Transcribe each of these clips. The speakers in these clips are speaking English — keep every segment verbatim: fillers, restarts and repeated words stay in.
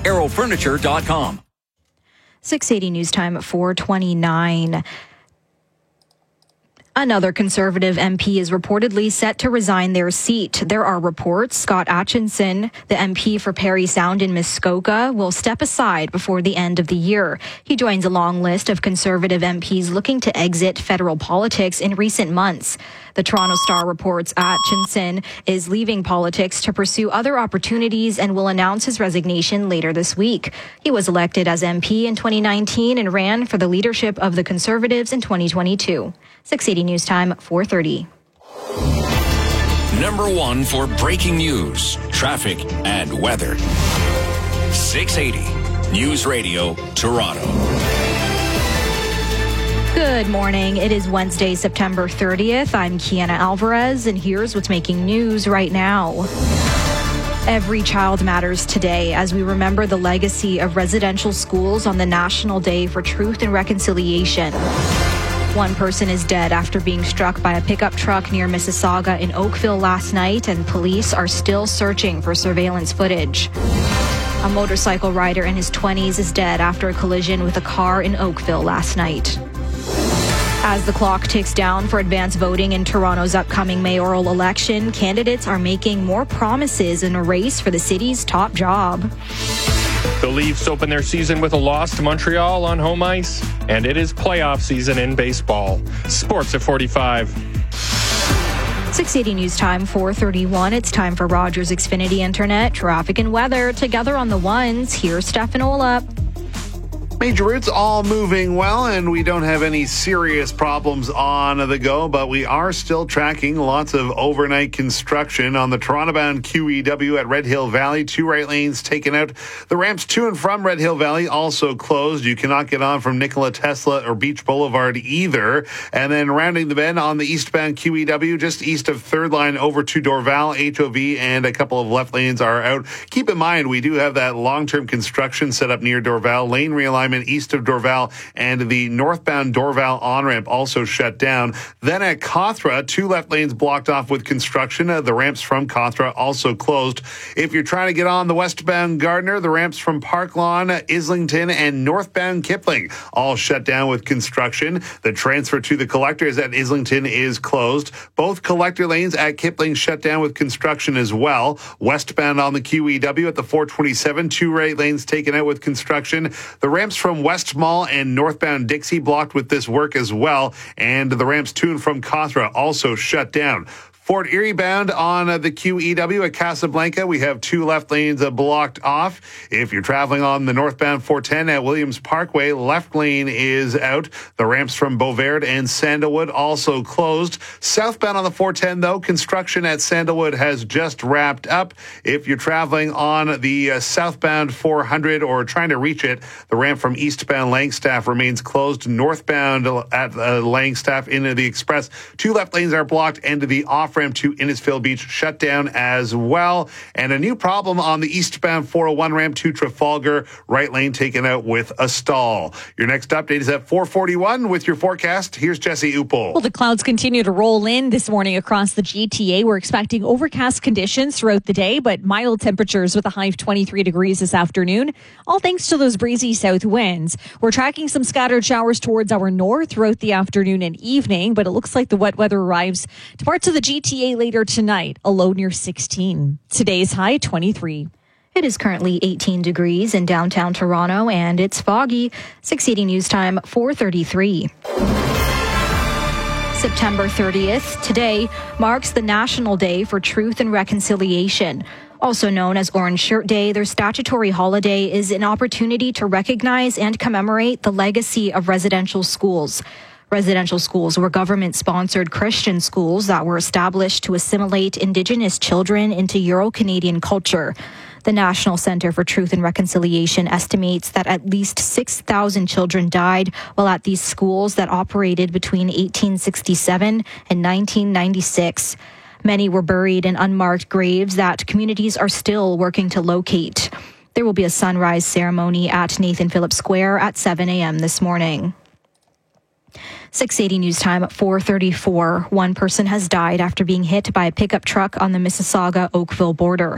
arrow furniture dot com. six eighty News Time at four twenty-nine. Another Conservative M P is reportedly set to resign their seat. There are reports Scott Aitchison, the M P for Parry Sound in Muskoka, will step aside before the end of the year. He joins a long list of Conservative M Ps looking to exit federal politics in recent months. The Toronto Star reports Aitchison is leaving politics to pursue other opportunities and will announce his resignation later this week. He was elected as M P in twenty nineteen and ran for the leadership of the Conservatives in twenty twenty-two. six eighty News Time, four thirty. Number one for breaking news, traffic, and weather. six eighty News Radio, Toronto. Good morning. It is Wednesday, September thirtieth. I'm Kiana Alvarez, and here's what's making news right now. Every child matters today as we remember the legacy of residential schools on the National Day for Truth and Reconciliation. One person is dead after being struck by a pickup truck near Mississauga in Oakville last night, and police are still searching for surveillance footage. A motorcycle rider in his twenties is dead after a collision with a car in Oakville last night. As the clock ticks down for advance voting in Toronto's upcoming mayoral election, candidates are making more promises in a race for the city's top job. The Leafs open their season with a loss to Montreal on home ice, and it is playoff season in baseball. Sports at forty-five. six eighty News Time, four thirty-one. It's time for Rogers Xfinity Internet, traffic and weather. Together on the ones, here's Stefan Olap. Major routes all moving well, and we don't have any serious problems on the go, but we are still tracking lots of overnight construction on the Toronto-bound Q E W at Red Hill Valley. Two right lanes taken out. The ramps to and from Red Hill Valley also closed. You cannot get on from Nikola Tesla or Beach Boulevard either. And then rounding the bend on the eastbound Q E W, just east of third line over to Dorval, H O V, and a couple of left lanes are out. Keep in mind, we do have that long-term construction set up near Dorval. Lane realignment east of Dorval, and the northbound Dorval on-ramp also shut down. Then at Cawthra, two left lanes blocked off with construction. Uh, the ramps from Cawthra also closed. If you're trying to get on the westbound Gardiner, the ramps from Park Lawn, Islington, and northbound Kipling all shut down with construction. The transfer to the collectors at Islington is closed. Both collector lanes at Kipling shut down with construction as well. Westbound on the Q E W at the four twenty-seven, two right lanes taken out with construction. The ramps from West Mall and northbound Dixie blocked with this work as well, and the ramps to and from Cawthra also shut down. Fort Erie bound on uh, the Q E W at Casablanca, we have two left lanes uh, blocked off. If you're traveling on the northbound four ten at Williams Parkway, left lane is out. The ramps from Beauvert and Sandalwood also closed. Southbound on the four ten, though, construction at Sandalwood has just wrapped up. If you're traveling on the uh, southbound four hundred or trying to reach it, the ramp from eastbound Langstaff remains closed. Northbound at uh, Langstaff into the Express, two left lanes are blocked, and to the off ramp to Innisfail Beach shut down as well. And a new problem on the eastbound four oh one ramp to Trafalgar, right lane taken out with a stall. Your next update is at four forty-one with your forecast. Here's Jesse Upel. Well, the clouds continue to roll in this morning across the G T A. We're expecting overcast conditions throughout the day, but mild temperatures with a high of twenty-three degrees this afternoon, all thanks to those breezy south winds. We're tracking some scattered showers towards our north throughout the afternoon and evening, but it looks like the wet weather arrives to parts of the G T A later tonight, a low near sixteen. Today's high, twenty-three. It is currently eighteen degrees in downtown Toronto, and it's foggy. six eighty News Time, four thirty-three. September thirtieth, today, marks the National Day for Truth and Reconciliation. Also known as Orange Shirt Day, their statutory holiday is an opportunity to recognize and commemorate the legacy of residential schools. Residential schools were government-sponsored Christian schools that were established to assimilate Indigenous children into Euro-Canadian culture. The National Centre for Truth and Reconciliation estimates that at least six thousand children died while at these schools that operated between eighteen sixty-seven and nineteen ninety-six. Many were buried in unmarked graves that communities are still working to locate. There will be a sunrise ceremony at Nathan Phillips Square at seven a.m. this morning. six eighty News Time at four thirty-four. One person has died after being hit by a pickup truck on the Mississauga-Oakville border.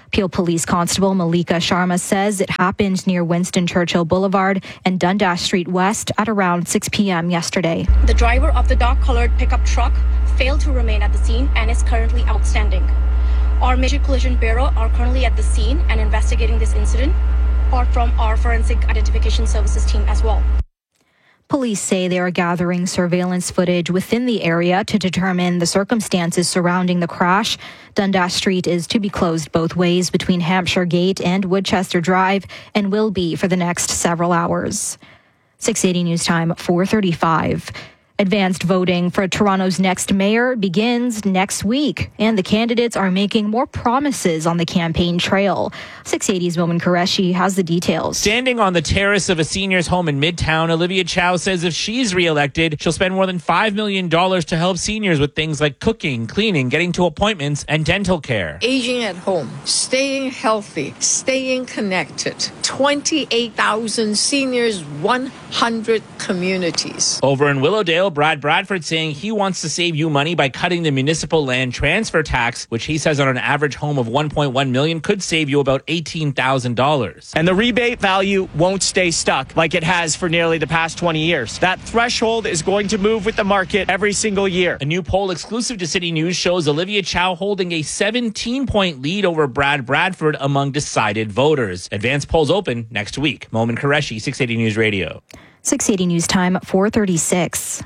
Peel Police Constable Malika Sharma says it happened near Winston Churchill Boulevard and Dundas Street West at around six p.m. yesterday. The driver of the dark-colored pickup truck failed to remain at the scene and is currently outstanding. Our Major Collision Bureau are currently at the scene and investigating this incident, apart from our Forensic Identification Services team as well. Police say they are gathering surveillance footage within the area to determine the circumstances surrounding the crash. Dundas Street is to be closed both ways between Hampshire Gate and Woodchester Drive and will be for the next several hours. six eighty News Time, four thirty-five. Advanced voting for Toronto's next mayor begins next week, and the candidates are making more promises on the campaign trail. six eighty's Momin Qureshi has the details. Standing on the terrace of a senior's home in Midtown, Olivia Chow says if she's re-elected, she'll spend more than five million dollars to help seniors with things like cooking, cleaning, getting to appointments, and dental care. Aging at home, staying healthy, staying connected. twenty-eight thousand seniors, one hundred communities. Over in Willowdale, Brad Bradford saying he wants to save you money by cutting the municipal land transfer tax, which he says on an average home of one point one million dollars could save you about eighteen thousand dollars. And the rebate value won't stay stuck like it has for nearly the past twenty years. That threshold is going to move with the market every single year. A new poll exclusive to City News shows Olivia Chow holding a seventeen-point lead over Brad Bradford among decided voters. Advanced polls open next week. Momin Qureshi, six eighty News Radio. six eighty News Time, four thirty-six.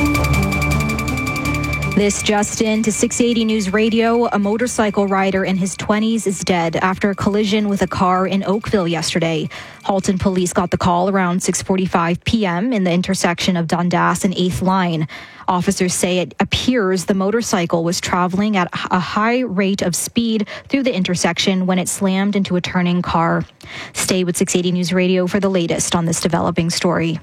This just in to six eighty News Radio. A motorcycle rider in his twenties is dead after a collision with a car in Oakville yesterday. Halton police got the call around six forty-five p.m. in the intersection of Dundas and eighth Line. Officers say it appears the motorcycle was traveling at a high rate of speed through the intersection when it slammed into a turning car. Stay with six eighty News Radio for the latest on this developing story.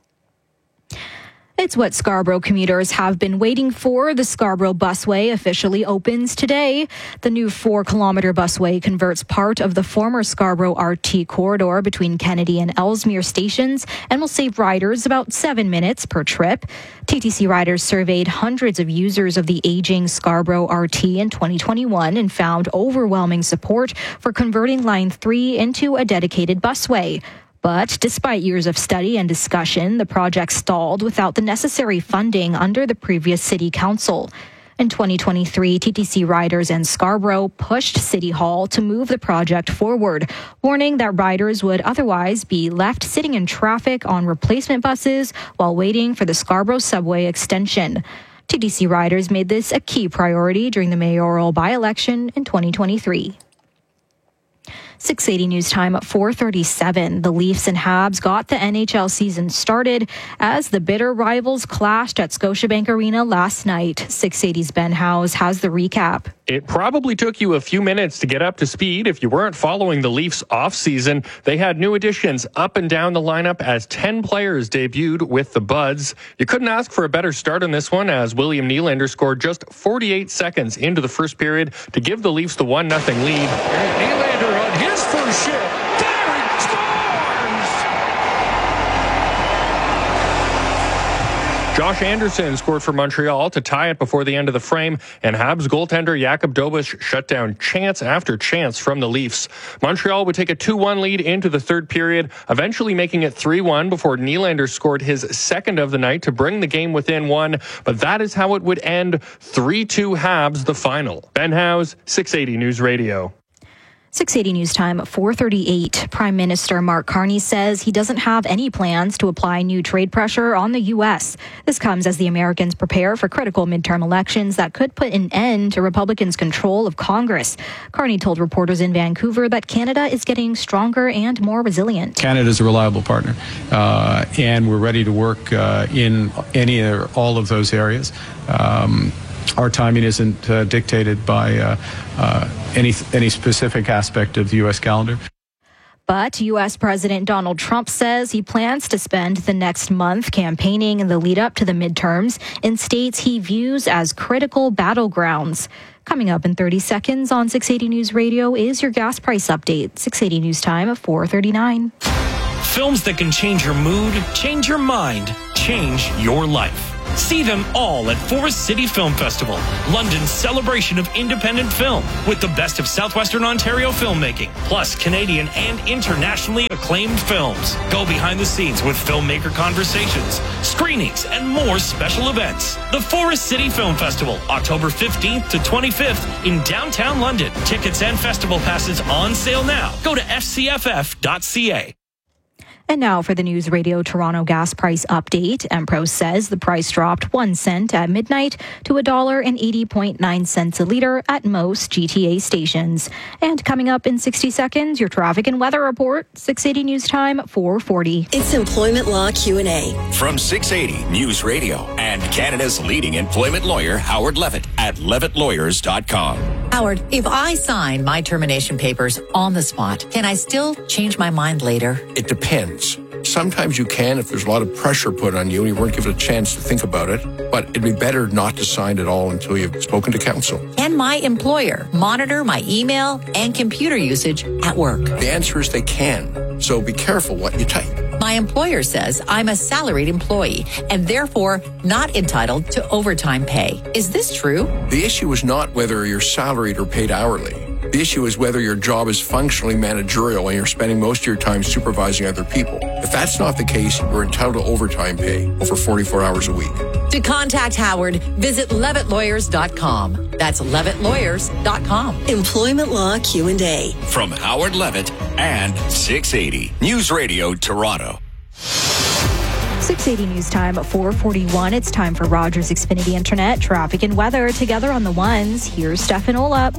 It's what Scarborough commuters have been waiting for. The Scarborough Busway officially opens today. The new four-kilometre busway converts part of the former Scarborough R T corridor between Kennedy and Ellesmere stations and will save riders about seven minutes per trip. T T C riders surveyed hundreds of users of the aging Scarborough R T in twenty twenty-one and found overwhelming support for converting Line three into a dedicated busway. But despite years of study and discussion, the project stalled without the necessary funding under the previous city council. In twenty twenty-three, T T C riders and Scarborough pushed City Hall to move the project forward, warning that riders would otherwise be left sitting in traffic on replacement buses while waiting for the Scarborough subway extension. T T C riders made this a key priority during the mayoral by-election in twenty twenty-three. six eighty News Time at four thirty-seven. The Leafs and Habs got the N H L season started as the bitter rivals clashed at Scotiabank Arena last night. six eighty's Ben Howes has the recap. It probably took you a few minutes to get up to speed if you weren't following the Leafs off-season. They had new additions up and down the lineup as ten players debuted with the Buds. You couldn't ask for a better start on this one as William Nylander scored just forty-eight seconds into the first period to give the Leafs the one nothing lead. Nylander on his first shift. There he scores! Josh Anderson scored for Montreal to tie it before the end of the frame, and Habs goaltender Jakub Dobeš shut down chance after chance from the Leafs. Montreal would take a two one lead into the third period, eventually making it three one before Nylander scored his second of the night to bring the game within one, but that is how it would end. three two Habs the final. Ben Howes, six eighty News Radio. six eighty News Time, four thirty-eight. Prime Minister Mark Carney says he doesn't have any plans to apply new trade pressure on the U S. This comes as the Americans prepare for critical midterm elections that could put an end to Republicans' control of Congress. Carney told reporters in Vancouver that Canada is getting stronger and more resilient. Canada is a reliable partner, uh, and we're ready to work uh, in any or all of those areas. Um, Our timing isn't uh, dictated by uh, uh, any any specific aspect of the U S calendar. But U S President Donald Trump says he plans to spend the next month campaigning in the lead up to the midterms in states he views as critical battlegrounds. Coming up in thirty seconds on six eighty News Radio is your gas price update. six eighty News Time at four thirty-nine. Films that can change your mood, change your mind, change your life. See them all at Forest City Film Festival, London's celebration of independent film, with the best of Southwestern Ontario filmmaking, plus Canadian and internationally acclaimed films. Go behind the scenes with filmmaker conversations, screenings, and more special events. The Forest City Film Festival, October fifteenth to twenty-fifth in downtown London. Tickets and festival passes on sale now. Go to f c f f dot c a. And now for the News Radio Toronto gas price update. Empro says the price dropped one cent at midnight to one dollar and eighty point nine cents a litre at most G T A stations. And coming up in sixty seconds, your traffic and weather report, six eighty News Time, four forty. It's Employment Law Q and A. From six eighty News Radio and Canada's leading employment lawyer, Howard Levitt, at levitt lawyers dot com. Howard, if I sign my termination papers on the spot, can I still change my mind later? It depends. Sometimes you can if there's a lot of pressure put on you and you weren't given a chance to think about it, but it'd be better not to sign at all until you've spoken to counsel. Can my employer monitor my email and computer usage at work? The answer is they can, so be careful what you type. My employer says I'm a salaried employee and therefore not entitled to overtime pay. Is this true? The issue is not whether you're salaried or paid hourly. The issue is whether your job is functionally managerial and you're spending most of your time supervising other people. If that's not the case, you're entitled to overtime pay over forty-four hours a week. To contact Howard, visit levitt lawyers dot com. That's levitt lawyers dot com. Employment Law Q and A. From Howard Levitt and six eighty News Radio Toronto. six eighty News Time, four forty-one. It's time for Rogers Xfinity Internet, traffic and weather together on the ones. Here's Stefan Olap.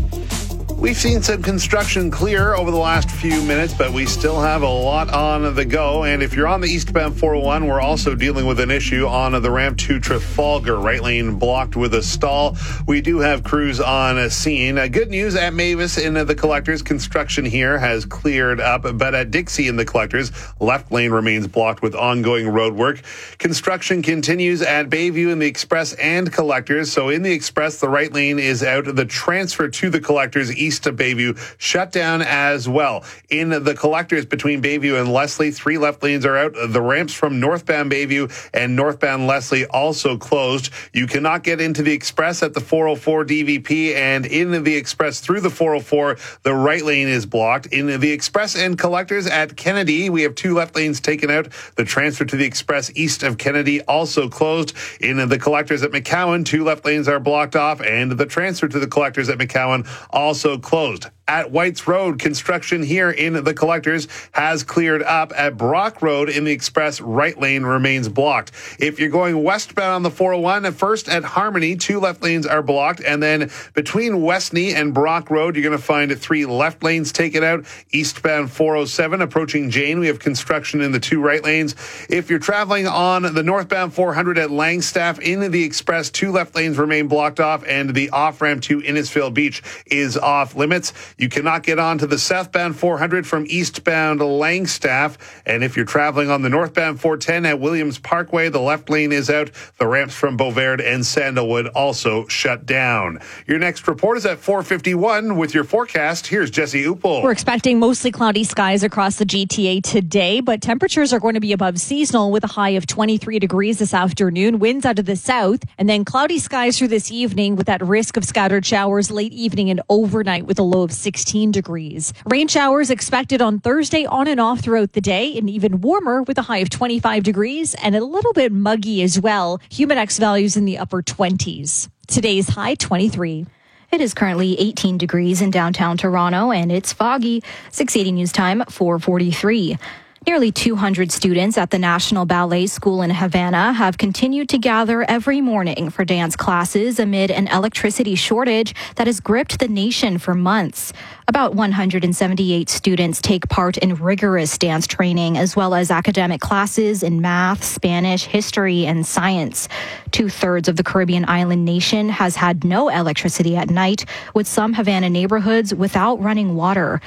We've seen some construction clear over the last few minutes, but we still have a lot on the go. And if you're on the eastbound four oh one, we're also dealing with an issue on the ramp to Trafalgar. Right lane blocked with a stall. We do have crews on a scene. Uh, good news at Mavis in the Collectors. Construction here has cleared up, but at Dixie in the Collectors, left lane remains blocked with ongoing road work. Construction continues at Bayview in the Express and Collectors. So in the Express, the right lane is out. The transfer to the Collectors east East of Bayview shut down as well. In the Collectors between Bayview and Leslie, three left lanes are out. The ramps from northbound Bayview and northbound Leslie also closed. You cannot get into the Express at the four oh four D V P, and in the Express through the four oh four, the right lane is blocked. In the Express and Collectors at Kennedy, we have two left lanes taken out. The transfer to the Express east of Kennedy also closed. In the Collectors at McCowan, two left lanes are blocked off, and the transfer to the Collectors at McCowan also closed. At Whites Road, construction here in the Collectors has cleared up. At Brock Road in the Express, right lane remains blocked. If you're going westbound on the four oh one, at first at Harmony, two left lanes are blocked. And then between Westney and Brock Road, you're going to find three left lanes taken out. Eastbound four oh seven, approaching Jane, we have construction in the two right lanes. If you're traveling on the northbound four hundred at Langstaff in the Express, two left lanes remain blocked off, and the off-ramp to Innisfail Beach is off limits. You cannot get onto the southbound four hundred from eastbound Langstaff. And if you're traveling on the northbound four ten at Williams Parkway, the left lane is out. The ramps from Beauvard and Sandalwood also shut down. Your next report is at four fifty-one with your forecast. Here's Jesse Uppel. We're expecting mostly cloudy skies across the G T A today, but temperatures are going to be above seasonal with a high of twenty-three degrees this afternoon. Winds out of the south, and then cloudy skies through this evening with that risk of scattered showers late evening and overnight with a low of sixteen degrees. Rain showers expected on Thursday on and off throughout the day, and even warmer with a high of twenty-five degrees and a little bit muggy as well. Humidex values in the upper twenties. Today's high twenty-three. It is currently eighteen degrees in downtown Toronto, and it's foggy. six eighty News Time, four forty-three. Nearly two hundred students at the National Ballet School in Havana have continued to gather every morning for dance classes amid an electricity shortage that has gripped the nation for months. About one hundred seventy-eight students take part in rigorous dance training as well as academic classes in math, Spanish, history, and science. Two-thirds of the Caribbean island nation has had no electricity at night, with some Havana neighborhoods without running water.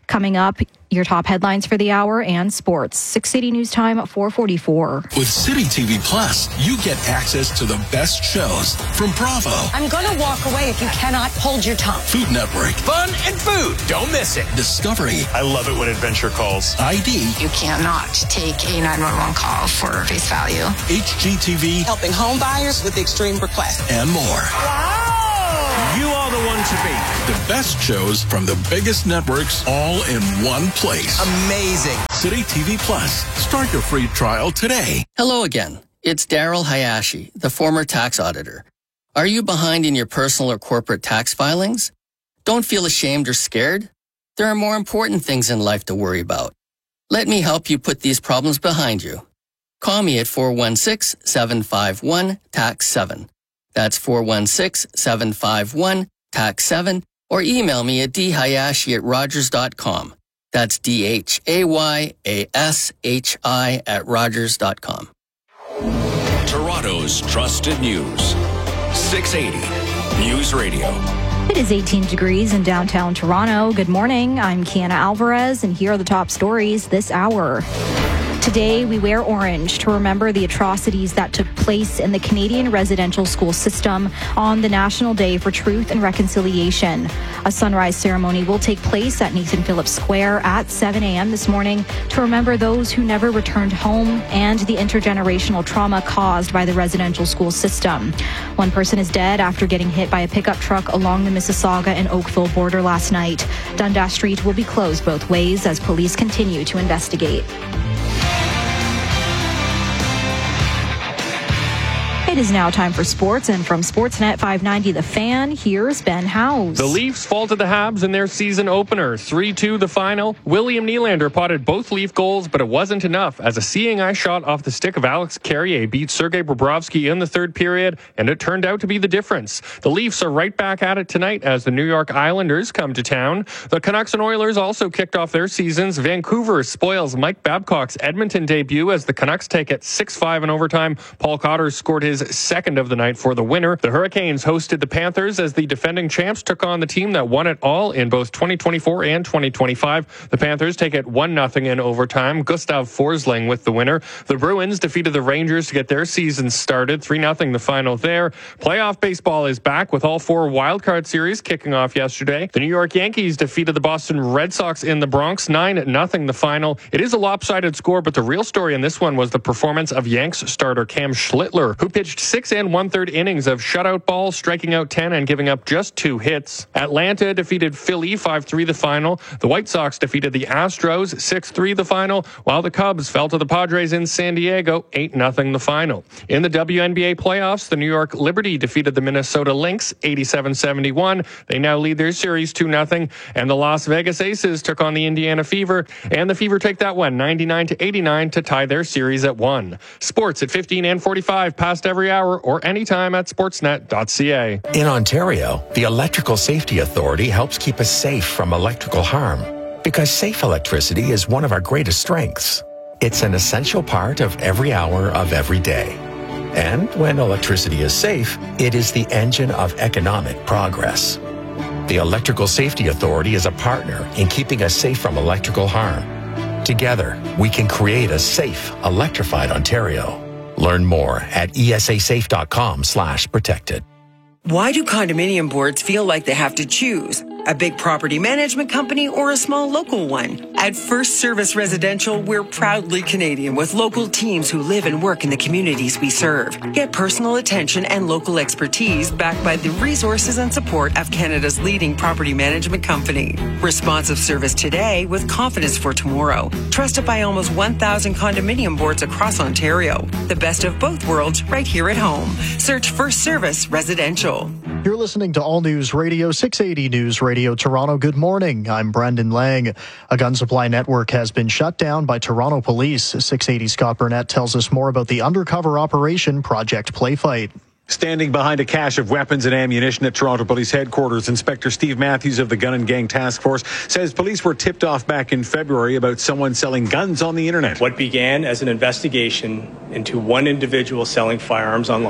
Coming up, your top headlines for the hour and sports. six eighty News Time at four forty-four. With City T V Plus, you get access to the best shows from Bravo. I'm going to walk away if you cannot hold your tongue. Food Network. Fun and food. Don't miss it. Discovery. I love it when adventure calls. I D. You cannot take a nine one one call for face value. H G T V. Helping home buyers with extreme requests. And more. Wow! You are the one to beat. The best shows from the biggest networks all in one place. Amazing. City T V Plus. Start your free trial today. Hello again. It's Daryl Hayashi, the former tax auditor. Are you behind in your personal or corporate tax filings? Don't feel ashamed or scared. There are more important things in life to worry about. Let me help you put these problems behind you. Call me at four one six, seven five one, T A X seven. That's four one six, seven five one, T A X seven, or email me at d hayashi at rogers dot com. That's D H A Y A S H I at rogers dot com. Toronto's trusted news. six eighty News Radio. It is eighteen degrees in downtown Toronto. Good morning. I'm Kiana Alvarez, and here are the top stories this hour. Today, we wear orange to remember the atrocities that took place in the Canadian residential school system on the National Day for Truth and Reconciliation. A sunrise ceremony will take place at Nathan Phillips Square at seven a.m. this morning to remember those who never returned home and the intergenerational trauma caused by the residential school system. One person is dead after getting hit by a pickup truck along the Mississauga and Oakville border last night. Dundas Street will be closed both ways as police continue to investigate. It is now time for sports, and from Sportsnet five ninety The Fan, here's Ben Howes. The Leafs fall to the Habs in their season opener. three two the final. William Nylander potted both Leaf goals, but it wasn't enough as a seeing eye shot off the stick of Alex Carrier beat Sergei Bobrovsky in the third period, and it turned out to be the difference. The Leafs are right back at it tonight as the New York Islanders come to town. The Canucks and Oilers also kicked off their seasons. Vancouver spoils Mike Babcock's Edmonton debut as the Canucks take it six five in overtime. Paul Cotter scored his second of the night for the winner. The Hurricanes hosted the Panthers as the defending champs took on the team that won it all in both twenty twenty-four and twenty twenty-five. The Panthers take it one nothing in overtime. Gustav Forsling with the winner. The Bruins defeated the Rangers to get their season started. three nothing the final there. Playoff baseball is back with all four wildcard series kicking off yesterday. The New York Yankees defeated the Boston Red Sox in the Bronx. nine nothing the final. It is a lopsided score, but the real story in this one was the performance of Yanks starter Cam Schlittler, who pitched six and one-third innings of shutout ball, striking out ten and giving up just two hits. Atlanta defeated Philly five three the final. The White Sox defeated the Astros six three the final, while the Cubs fell to the Padres in San Diego eight nothing the final. In the W N B A playoffs, the New York Liberty defeated the Minnesota Lynx eighty-seven seventy-one. They now lead their series two nothing. And the Las Vegas Aces took on the Indiana Fever, and the Fever take that one ninety-nine to eighty-nine to tie their series at one. Sports at fifteen and forty-five past every hour or anytime at sportsnet dot c a. In Ontario, the Electrical Safety Authority helps keep us safe from electrical harm because safe electricity is one of our greatest strengths. It's an essential part of every hour of every day. And when electricity is safe, it is the engine of economic progress. The Electrical Safety Authority is a partner in keeping us safe from electrical harm. Together, we can create a safe, electrified Ontario. Learn more at e s a safe dot com slash protected. Why do condominium boards feel like they have to choose? A big property management company or a small local one? At First Service Residential, we're proudly Canadian with local teams who live and work in the communities we serve. Get personal attention and local expertise backed by the resources and support of Canada's leading property management company. Responsive service today with confidence for tomorrow. Trusted by almost one thousand condominium boards across Ontario. The best of both worlds right here at home. Search First Service Residential. You're listening to All News Radio, six eighty News Radio Toronto. Good morning. I'm Brendan Lang. A gun supply network has been shut down by Toronto police. six eighty Scott Burnett tells us more about the undercover operation Project Playfight. Standing behind a cache of weapons and ammunition at Toronto Police Headquarters, Inspector Steve Matthews of the Gun and Gang Task Force says police were tipped off back in February about someone selling guns on the internet. What began as an investigation into one individual selling firearms online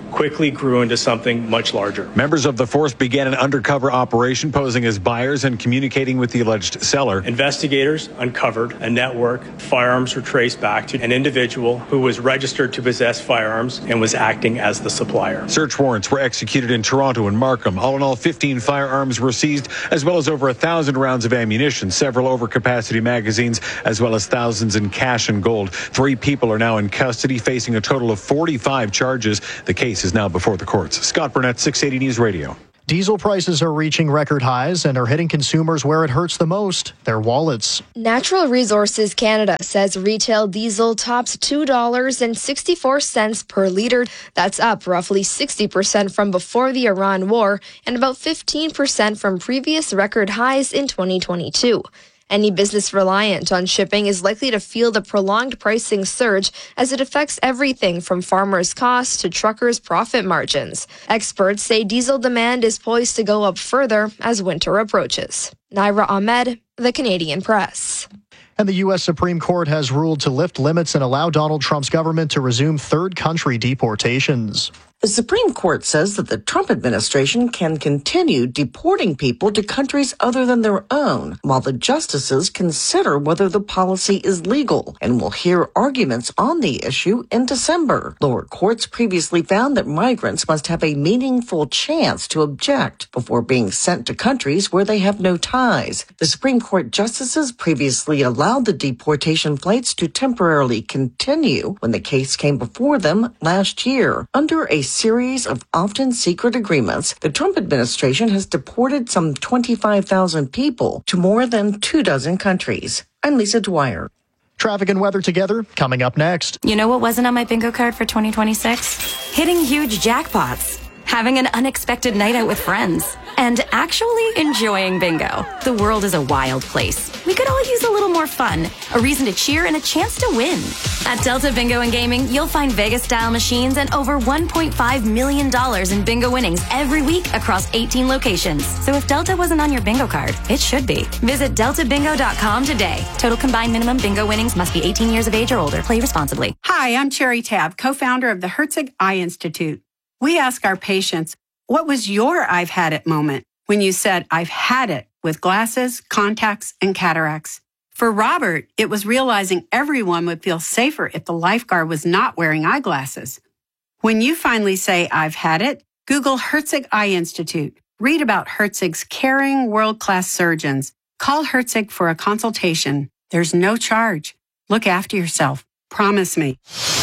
quickly grew into something much larger. Members of the force began an undercover operation posing as buyers and communicating with the alleged seller. Investigators uncovered a network. Firearms were traced back to an individual who was registered to possess firearms and was acting as the supplier. Search warrants were executed in Toronto and Markham. All in all, fifteen firearms were seized, as well as over a thousand rounds of ammunition, several overcapacity magazines, as well as thousands in cash and gold. Three people are now in custody, facing a total of forty-five charges. The case is now before the courts. Scott Burnett, six eighty News Radio. Diesel prices are reaching record highs and are hitting consumers where it hurts the most, their wallets. Natural Resources Canada says retail diesel tops two dollars and sixty-four cents per litre. That's up roughly sixty percent from before the Iran war and about fifteen percent from previous record highs in twenty twenty-two. Any business reliant on shipping is likely to feel the prolonged pricing surge as it affects everything from farmers' costs to truckers' profit margins. Experts say diesel demand is poised to go up further as winter approaches. Naira Ahmed, The Canadian Press. And the U S Supreme Court has ruled to lift limits and allow Donald Trump's government to resume third country deportations. The Supreme Court says that the Trump administration can continue deporting people to countries other than their own, while the justices consider whether the policy is legal, and will hear arguments on the issue in December. Lower courts previously found that migrants must have a meaningful chance to object before being sent to countries where they have no ties. The Supreme Court justices previously allowed the deportation flights to temporarily continue when the case came before them last year. Under a series of often secret agreements, the Trump administration has deported some twenty-five thousand people to more than two dozen countries. I'm Lisa Dwyer. Traffic and weather together, coming up next. You know what wasn't on my bingo card for twenty twenty-six? Hitting huge jackpots, having an unexpected night out with friends, and actually enjoying bingo. The world is a wild place. We could all use a little more fun, a reason to cheer, and a chance to win. At Delta Bingo and Gaming, you'll find Vegas-style machines and over one point five million dollars in bingo winnings every week across eighteen locations. So if Delta wasn't on your bingo card, it should be. Visit delta bingo dot com today. Total combined minimum bingo winnings must be eighteen years of age or older. Play responsibly. Hi, I'm Cherry Tab, co-founder of the Herzig Eye Institute. We ask our patients, what was your I've had it moment when you said, I've had it with glasses, contacts, and cataracts? For Robert, it was realizing everyone would feel safer if the lifeguard was not wearing eyeglasses. When you finally say, I've had it, Google Herzig Eye Institute. Read about Herzig's caring, world-class surgeons. Call Herzig for a consultation. There's no charge. Look after yourself. Promise me.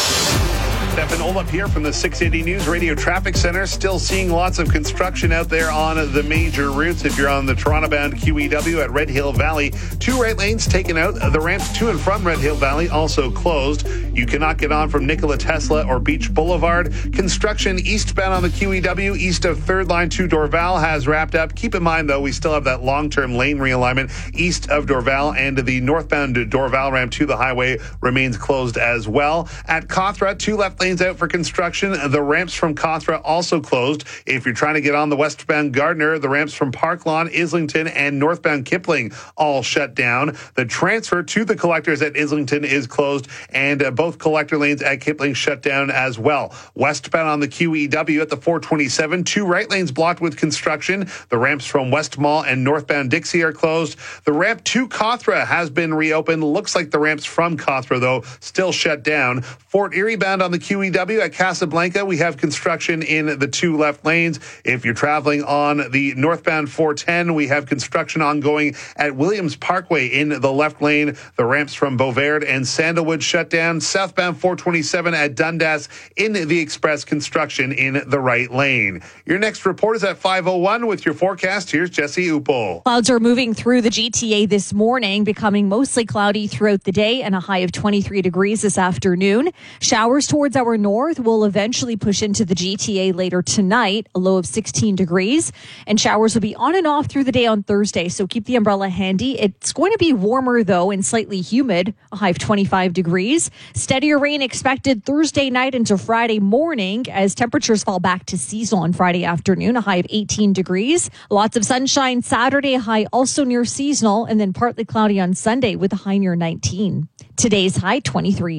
Stefan Olaf here from the six eighty News Radio Traffic Center. Still seeing lots of construction out there on the major routes. If you're on the Toronto-bound Q E W at Red Hill Valley, two right lanes taken out. The ramps to and from Red Hill Valley also closed. You cannot get on from Nikola Tesla or Beach Boulevard. Construction eastbound on the Q E W, east of third line to Dorval, has wrapped up. Keep in mind, though, we still have that long-term lane realignment east of Dorval, and the northbound Dorval ramp to the highway remains closed as well. At Cawthra, two left lanes out for construction. The ramps from Cawthra also closed. If you're trying to get on the westbound Gardner, the ramps from Park Lawn, Islington, and northbound Kipling all shut down. The transfer to the collectors at Islington is closed, and uh, both collector lanes at Kipling shut down as well. Westbound on the Q E W at the four twenty-seven, two right lanes blocked with construction. The ramps from West Mall and northbound Dixie are closed. The ramp to Cawthra has been reopened. Looks like the ramps from Cawthra, though, still shut down. Fort Erie bound on the Q E W at Casablanca, we have construction in the two left lanes. If you're traveling on the northbound four ten, we have construction ongoing at Williams Parkway in the left lane. The ramps from Beauvard and Sandalwood shut down. Southbound four twenty-seven at Dundas in the express, construction in the right lane. Your next report is at five oh one with your forecast. Here's Jesse Upel. Clouds are moving through the G T A this morning, becoming mostly cloudy throughout the day and a high of twenty-three degrees this afternoon. Showers towards our north will eventually push into the G T A later tonight, a low of sixteen degrees. And showers will be on and off through the day on Thursday, so keep the umbrella handy. It's going to be warmer, though, and slightly humid, a high of twenty-five degrees. Steadier rain expected Thursday night into Friday morning as temperatures fall back to seasonal on Friday afternoon, a high of eighteen degrees. Lots of sunshine Saturday, a high also near seasonal, and then partly cloudy on Sunday with a high near nineteen. Today's high, twenty-three.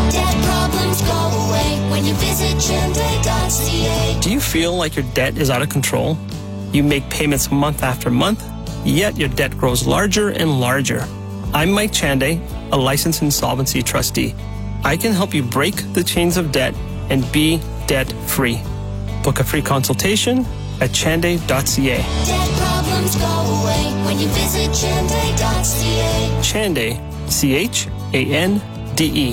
Debt problems go away when you visit Chande dot c a. Do you feel like your debt is out of control? You make payments month after month, yet your debt grows larger and larger. I'm Mike Chande, a licensed insolvency trustee. I can help you break the chains of debt and be debt-free. Book a free consultation at chande dot c a. Debt problems go away when you visit Chande dot c a. Chande, C H A N D E.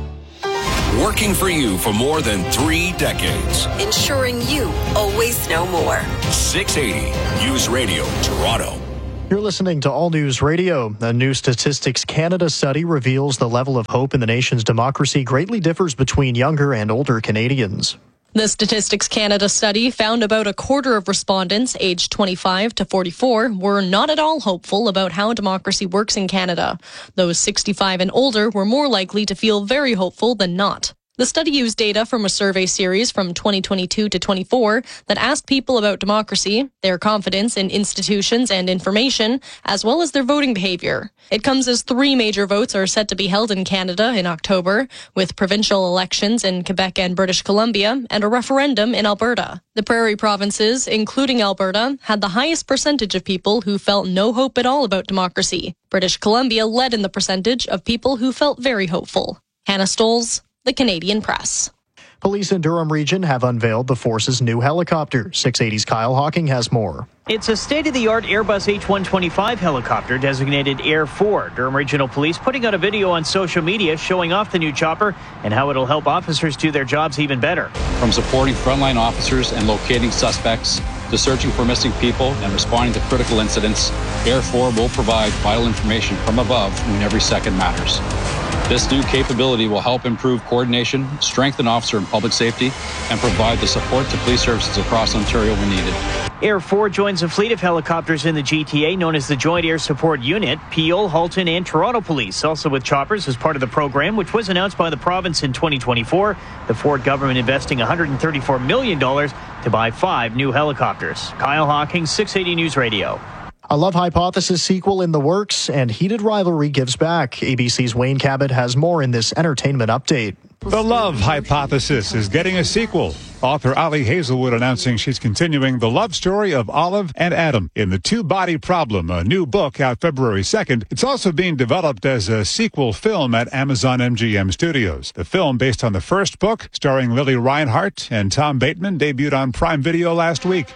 Working for you for more than three decades. Ensuring you always know more. six eighty News Radio, Toronto. You're listening to All News Radio. A new Statistics Canada study reveals the level of hope in the nation's democracy greatly differs between younger and older Canadians. The Statistics Canada study found about a quarter of respondents aged twenty-five to forty-four were not at all hopeful about how democracy works in Canada. Those sixty-five and older were more likely to feel very hopeful than not. The study used data from a survey series from twenty twenty-two to twenty-four that asked people about democracy, their confidence in institutions and information, as well as their voting behavior. It comes as three major votes are set to be held in Canada in October, with provincial elections in Quebec and British Columbia, and a referendum in Alberta. The Prairie provinces, including Alberta, had the highest percentage of people who felt no hope at all about democracy. British Columbia led in the percentage of people who felt very hopeful. Hannah Stolz, The Canadian Press. Police in Durham Region have unveiled the force's new helicopter. six eighty's Kyle Hawking has more. It's a state-of-the-art Airbus H one twenty-five helicopter designated Air four. Durham Regional Police putting out a video on social media showing off the new chopper and how it'll help officers do their jobs even better. From supporting frontline officers and locating suspects to searching for missing people and responding to critical incidents, Air four will provide vital information from above when every second matters. This new capability will help improve coordination, strengthen officer and public safety, and provide the support to police services across Ontario when needed. Air four joins a fleet of helicopters in the G T A known as the Joint Air Support Unit. Peel, Halton, and Toronto Police also with choppers as part of the program, which was announced by the province in twenty twenty-four. The Ford government investing one hundred thirty-four million dollars to buy five new helicopters. Kyle Hawking, six eighty News Radio. A Love Hypothesis sequel in the works, and heated rivalry gives back. A B C's Wayne Cabot has more in this entertainment update. The Love Hypothesis is getting a sequel. Author Ali Hazelwood announcing she's continuing the love story of Olive and Adam in The Two-Body Problem, a new book out February second. It's also being developed as a sequel film at Amazon M G M Studios. The film, based on the first book, starring Lily Reinhart and Tom Bateman, debuted on Prime Video last week.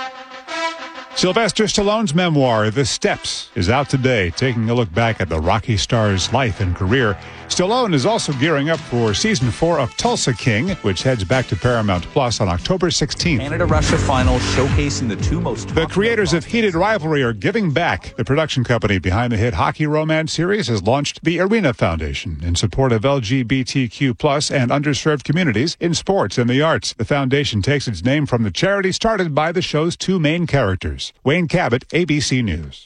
Sylvester Stallone's memoir, The Steps, is out today, taking a look back at the Rocky star's life and career. Stallone is also gearing up for season four of Tulsa King, which heads back to Paramount Plus on October sixteenth. Canada-Russia final showcasing the two most... The creators of Heated Rivalry are giving back. The production company behind the hit hockey romance series has launched the Arena Foundation in support of L G B T Q plus and underserved communities in sports and the arts. The foundation takes its name from the charity started by the show's two main characters. Wayne Cabot, A B C News.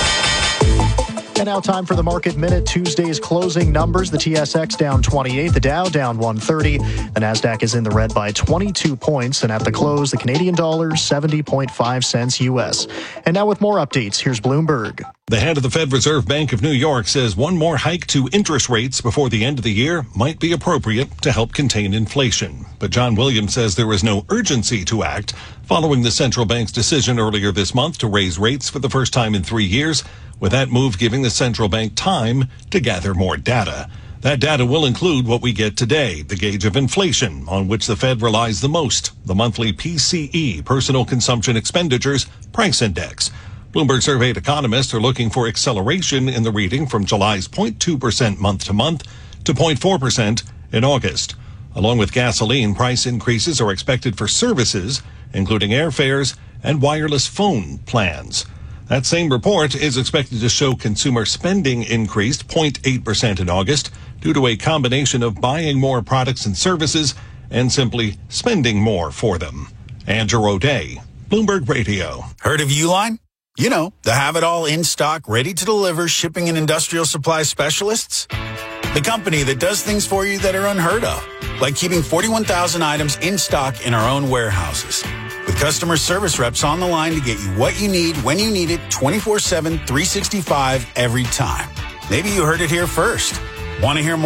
And now time for the Market Minute. Tuesday's closing numbers. The T S X down twenty-eight, the Dow down one thirty. The Nasdaq is in the red by twenty-two points. And at the close, the Canadian dollar seventy point five cents U S. And now with more updates, here's Bloomberg. The head of the Fed Reserve Bank of New York says one more hike to interest rates before the end of the year might be appropriate to help contain inflation. But John Williams says there is no urgency to act following the central bank's decision earlier this month to raise rates for the first time in three years, with that move giving the central bank time to gather more data. That data will include what we get today, the gauge of inflation, on which the Fed relies the most, the monthly P C E, Personal Consumption Expenditures Price Index. Bloomberg surveyed economists are looking for acceleration in the reading from July's zero point two percent month-to-month to zero point four percent in August. Along with gasoline, price increases are expected for services, including airfares and wireless phone plans. That same report is expected to show consumer spending increased zero point eight percent in August due to a combination of buying more products and services and simply spending more for them. Andrew O'Day, Bloomberg Radio. Heard of Uline? You know, the have-it-all in-stock, ready-to-deliver shipping and industrial supply specialists. The company that does things for you that are unheard of, like keeping forty-one thousand items in stock in our own warehouses. With customer service reps on the line to get you what you need, when you need it, twenty-four seven, three sixty-five, every time. Maybe you heard it here first. Want to hear more?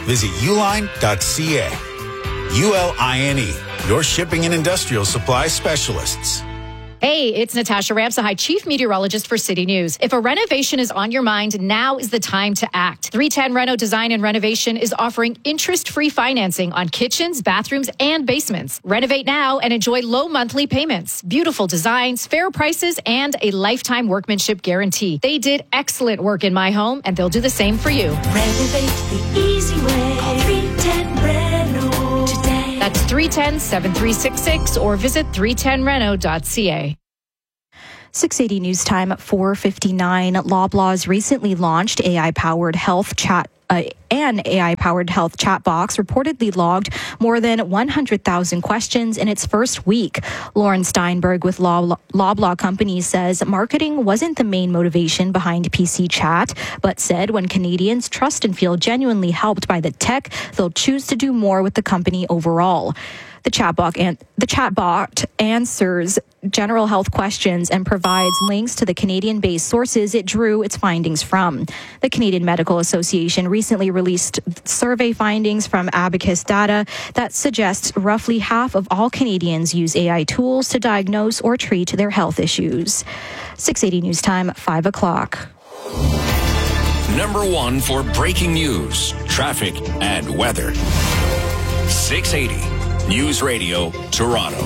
Visit uline dot c a. U L I N E, your shipping and industrial supply specialists. Hey, it's Natasha Ramsahai, Chief Meteorologist for City News. If a renovation is on your mind, now is the time to act. three ten Reno Design and Renovation is offering interest-free financing on kitchens, bathrooms, and basements. Renovate now and enjoy low monthly payments, beautiful designs, fair prices, and a lifetime workmanship guarantee. They did excellent work in my home, and they'll do the same for you. Renovate the easy way. Call three ten Reno today. That's three one zero, seven three six six or visit three ten reno dot c a. six eighty News Time at four fifty-nine. Loblaws recently launched A I-powered health chat. Uh, an A I-powered health chat box reportedly logged more than one hundred thousand questions in its first week. Lauren Steinberg with Lob- Loblaw Companies says marketing wasn't the main motivation behind P C Chat, but said when Canadians trust and feel genuinely helped by the tech, they'll choose to do more with the company overall. The chatbot an- the chatbot answers general health questions and provides links to the Canadian-based sources it drew its findings from. The Canadian Medical Association recently released survey findings from Abacus data that suggests roughly half of all Canadians use A I tools to diagnose or treat their health issues. six eighty News Time, five o'clock. Number one for breaking news, traffic, and weather. six eighty News Radio, Toronto.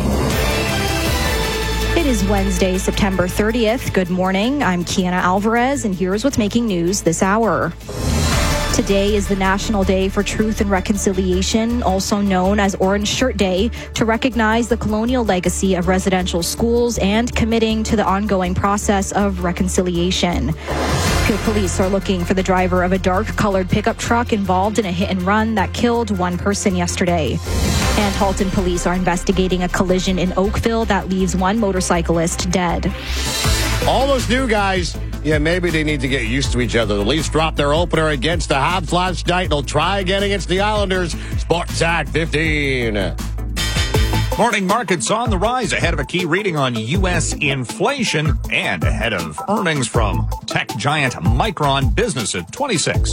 It is Wednesday, September thirtieth. Good morning. I'm Kiana Alvarez, and here's what's making news this hour. Today is the National Day for Truth and Reconciliation, also known as Orange Shirt Day, to recognize the colonial legacy of residential schools and committing to the ongoing process of reconciliation. Peel police are looking for the driver of a dark-colored pickup truck involved in a hit-and-run that killed one person yesterday. And Halton police are investigating a collision in Oakville that leaves one motorcyclist dead. Almost new, guys. Yeah, maybe they need to get used to each other. The Leafs dropped their opener against the Habs last night. They'll try again against the Islanders. Sports at fifteen. Morning markets on the rise ahead of a key reading on U S inflation and ahead of earnings from tech giant Micron Business at twenty-six.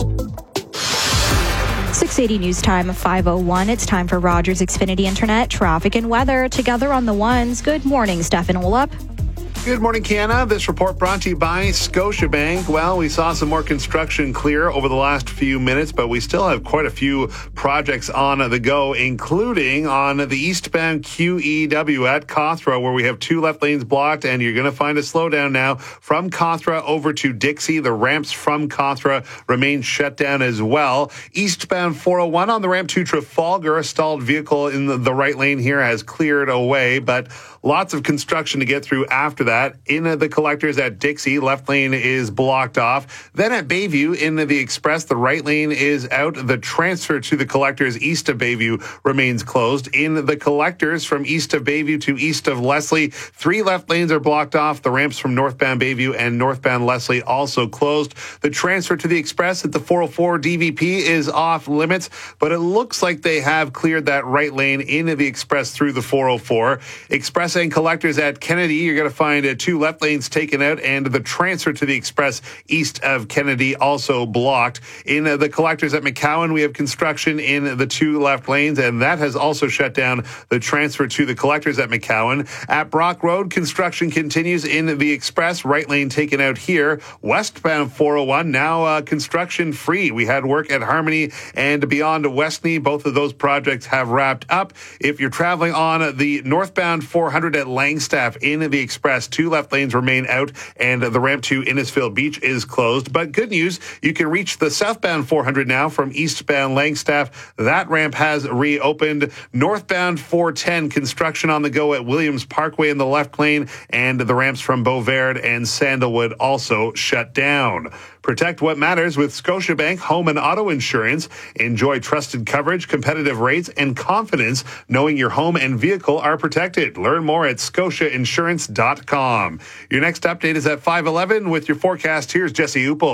six eighty News Time, five oh one. It's time for Rogers Xfinity Internet, traffic and weather together on the ones. Good morning, Stefan Olap. Good morning, Kiana. This report brought to you by Scotiabank. Well, we saw some more construction clear over the last few minutes, but we still have quite a few projects on the go, including on the eastbound Q E W at Cawthra, where we have two left lanes blocked, and you're going to find a slowdown now from Cawthra over to Dixie. The ramps from Cawthra remain shut down as well. Eastbound four oh one on the ramp to Trafalgar, a stalled vehicle in the, the right lane here has cleared away, but lots of construction to get through after that. In the collectors at Dixie, left lane is blocked off. Then at Bayview, in the Express, the right lane is out. The transfer to the collectors east of Bayview remains closed. In the collectors from east of Bayview to east of Leslie, three left lanes are blocked off. The ramps from northbound Bayview and northbound Leslie also closed. The transfer to the Express at the four oh four D V P is off limits, but it looks like they have cleared that right lane into the Express through the four oh four. Express and collectors at Kennedy, you're going to find uh, two left lanes taken out, and the transfer to the Express east of Kennedy also blocked. In uh, the collectors at McCowan, we have construction in the two left lanes, and that has also shut down the transfer to the collectors at McCowan. At Brock Road, construction continues in the Express, right lane taken out here. Westbound four oh one, now uh, construction free. We had work at Harmony and beyond Westney. Both of those projects have wrapped up. If you're traveling on the northbound four hundred at Langstaff in the Express, two left lanes remain out, and the ramp to Innisfil Beach is closed. But good news, you can reach the southbound four hundred now from eastbound Langstaff. That ramp has reopened. Northbound four ten, construction on the go at Williams Parkway in the left lane, and the ramps from Beauvard and Sandalwood also shut down. Protect what matters with Scotiabank Home and Auto Insurance. Enjoy trusted coverage, competitive rates, and confidence knowing your home and vehicle are protected. Learn more at scotia insurance dot com. Your next update is at five eleven with your forecast. Here's Jesse Upel.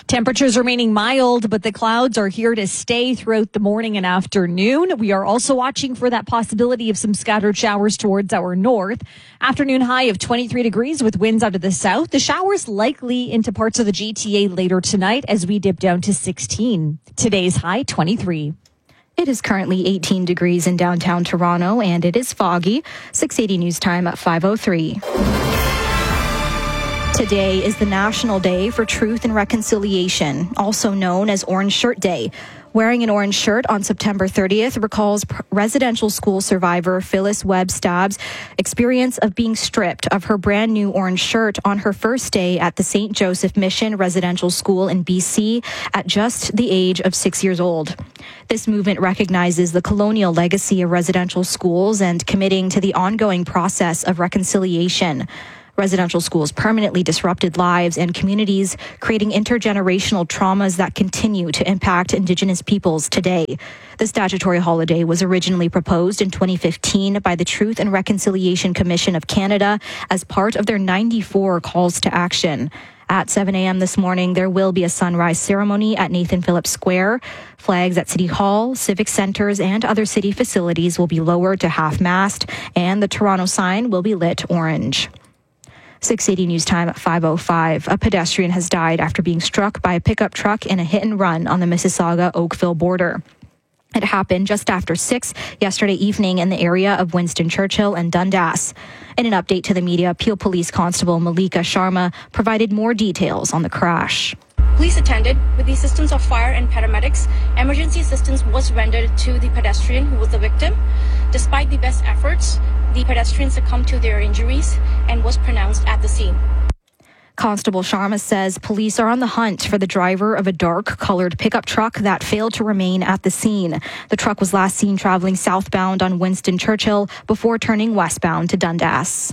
Temperatures remaining mild, but the clouds are here to stay throughout the morning and afternoon. We are also watching for that possibility of some scattered showers towards our north. Afternoon high of twenty-three degrees with winds out of the south. The showers likely into parts of the G T A later tonight as we dip down to sixteen. Today's high, twenty-three. It is currently eighteen degrees in downtown Toronto, and it is foggy. six eighty News Time at five oh three. Today is the National Day for Truth and Reconciliation, also known as Orange Shirt Day. Wearing an orange shirt on September thirtieth recalls residential school survivor Phyllis Webb Stabb's experience of being stripped of her brand new orange shirt on her first day at the Saint Joseph Mission Residential School in B C at just the age of six years old. This movement recognizes the colonial legacy of residential schools and committing to the ongoing process of reconciliation. Residential schools permanently disrupted lives and communities, creating intergenerational traumas that continue to impact Indigenous peoples today. The statutory holiday was originally proposed in twenty fifteen by the Truth and Reconciliation Commission of Canada as part of their ninety-four calls to action. At seven a.m. this morning, there will be a sunrise ceremony at Nathan Phillips Square. Flags at City Hall, civic centers, and other city facilities will be lowered to half-mast, and the Toronto sign will be lit orange. six eighty News Time at five oh five. A pedestrian has died after being struck by a pickup truck in a hit and run on the Mississauga-Oakville border. It happened just after six yesterday evening in the area of Winston Churchill and Dundas. In an update to the media, Peel Police Constable Malika Sharma provided more details on the crash. Police attended with the assistance of fire and paramedics. Emergency assistance was rendered to the pedestrian who was the victim. Despite the best efforts, the pedestrian succumbed to their injuries and was pronounced at the scene. Constable Sharma says police are on the hunt for the driver of a dark-colored pickup truck that failed to remain at the scene. The truck was last seen traveling southbound on Winston Churchill before turning westbound to Dundas.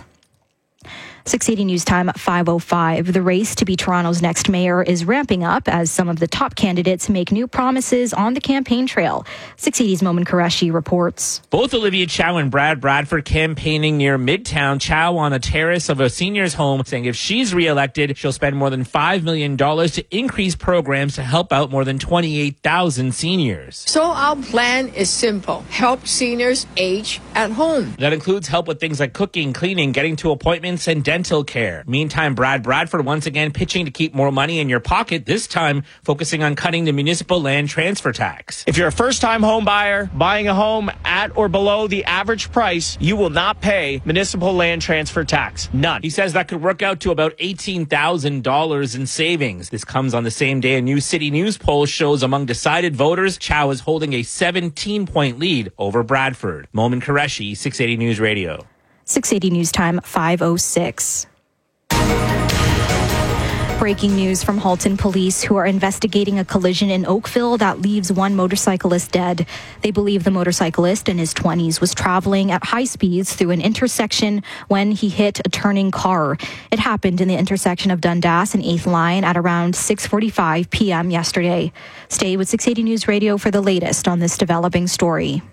six eighty News Time at five oh five. The race to be Toronto's next mayor is ramping up as some of the top candidates make new promises on the campaign trail. six eighty's Momin Qureshi reports. Both Olivia Chow and Brad Bradford campaigning near Midtown. Chow on a terrace of a senior's home, saying if she's reelected, she'll spend more than five million dollars to increase programs to help out more than twenty-eight thousand seniors. So our plan is simple. Help seniors age at home. That includes help with things like cooking, cleaning, getting to appointments, and dental care. Meantime, Brad Bradford once again pitching to keep more money in your pocket, this time focusing on cutting the municipal land transfer tax. If you're a first-time home buyer buying a home at or below the average price, you will not pay municipal land transfer tax. None. He says that could work out to about eighteen thousand dollars in savings. This comes on the same day a new City News poll shows among decided voters, Chow is holding a seventeen-point lead over Bradford. Momin Qureshi, six eighty News Radio. six eighty News Time, five oh six. Breaking news from Halton Police, who are investigating a collision in Oakville that leaves one motorcyclist dead. They believe the motorcyclist in his twenties was traveling at high speeds through an intersection when he hit a turning car. It happened in the intersection of Dundas and eighth Line at around six forty-five p.m. yesterday. Stay with six eighty News Radio for the latest on this developing story.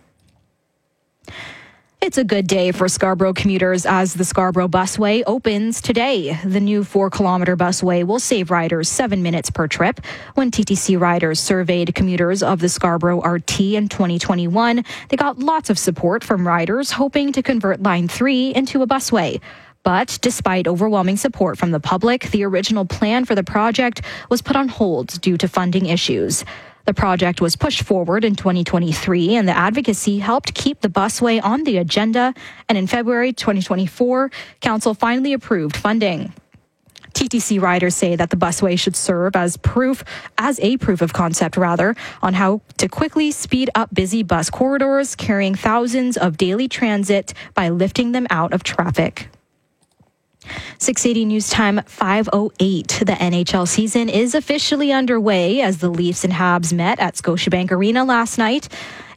It's a good day for Scarborough commuters as the Scarborough Busway opens today. The new four-kilometre busway will save riders seven minutes per trip. When T T C riders surveyed commuters of the Scarborough R T in twenty twenty-one, they got lots of support from riders hoping to convert Line three into a busway. But despite overwhelming support from the public, the original plan for the project was put on hold due to funding issues. The project was pushed forward in twenty twenty-three, and the advocacy helped keep the busway on the agenda. And in February twenty twenty-four, Council finally approved funding. T T C riders say that the busway should serve as proof, as a proof of concept rather, on how to quickly speed up busy bus corridors, carrying thousands of daily transit by lifting them out of traffic. six eighty News Time, five oh eight. The N H L season is officially underway as the Leafs and Habs met at Scotiabank Arena last night.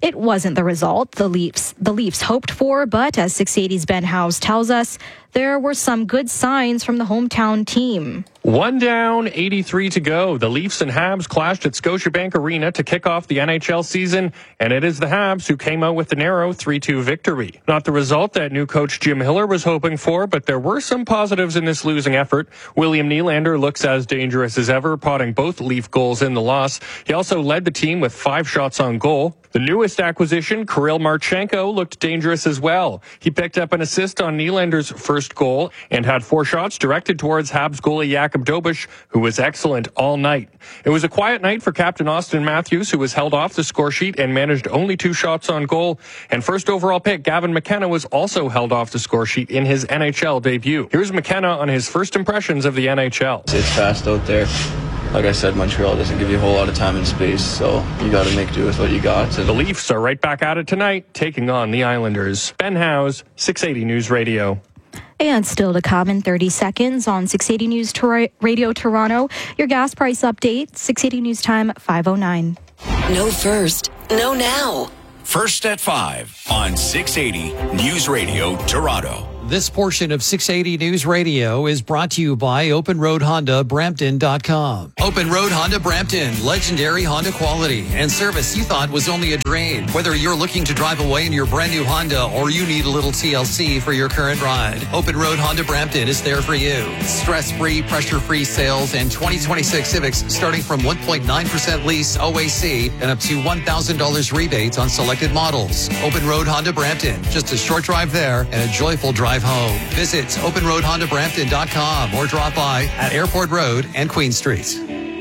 It wasn't the result the Leafs the Leafs hoped for, but as six eighty's Ben Howes tells us, there were some good signs from the hometown team. One down, eighty-three to go. The Leafs and Habs clashed at Scotiabank Arena to kick off the N H L season, and it is the Habs who came out with the narrow three two victory. Not the result that new coach Jim Hiller was hoping for, but there were some positives in this losing effort. William Nylander looks as dangerous as ever, potting both Leaf goals in the loss. He also led the team with five shots on goal. The newest acquisition, Kirill Marchenko, looked dangerous as well. He picked up an assist on Nylander's first goal and had four shots directed towards Habs goalie Jakub Dobish, who was excellent all night. It was a quiet night for captain Austin Matthews, who was held off the score sheet and managed only two shots on goal. And first overall pick, Gavin McKenna, was also held off the score sheet in his N H L debut. Here's McKenna on his first impressions of the N H L. It's fast out there. Like I said, Montreal doesn't give you a whole lot of time and space, so you got to make do with what you got. The Leafs are right back at it tonight, taking on the Islanders. Ben Howes, six eighty News Radio. And still to come in thirty seconds on six eighty News Tor- Radio Toronto, your gas price update, six eighty News Time, five oh nine. No first, no now. First at five on six eighty News Radio Toronto. This portion of six eighty News Radio is brought to you by Open Road Honda Brampton dot com. Open Road Honda Brampton, legendary Honda quality and service you thought was only a drain. Whether you're looking to drive away in your brand new Honda or you need a little T L C for your current ride, Open Road Honda Brampton is there for you. Stress-free, pressure-free sales and twenty twenty-six Civics starting from one point nine percent lease O A C and up to one thousand dollars rebates on selected models. Open Road Honda Brampton, just a short drive there and a joyful drive home. Visit Open Road Honda Brampton dot com or drop by at Airport Road and Queen Street.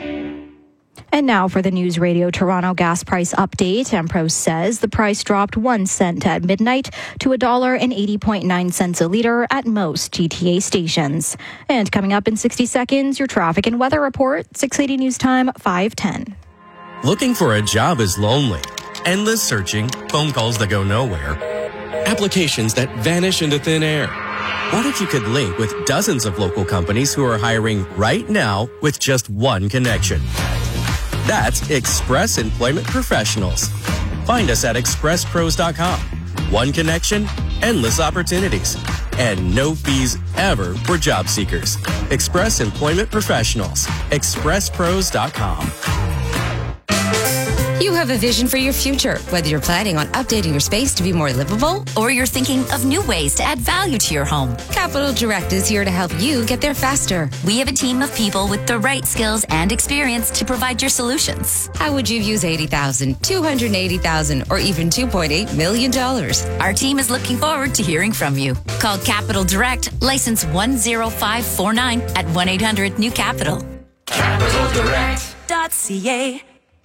And now for the News Radio Toronto gas price update. Empro says the price dropped one cent at midnight to one dollar and eighty point nine cents a litre at most G T A stations. And coming up in sixty seconds, your traffic and weather report, six eighty News Time, five ten. Looking for a job is lonely. Endless searching, phone calls that go nowhere, applications that vanish into thin air. What if you could link with dozens of local companies who are hiring right now with just one connection? That's Express Employment Professionals. Find us at express pros dot com. One connection, endless opportunities, and no fees ever for job seekers. Express Employment Professionals. express pros dot com. You have a vision for your future, whether you're planning on updating your space to be more livable or you're thinking of new ways to add value to your home. Capital Direct is here to help you get there faster. We have a team of people with the right skills and experience to provide your solutions. How would you use eighty thousand dollars, two hundred eighty thousand dollars, or even two point eight million dollars? Our team is looking forward to hearing from you. Call Capital Direct, license one zero five four nine at one eight hundred new capital. capital direct dot c a.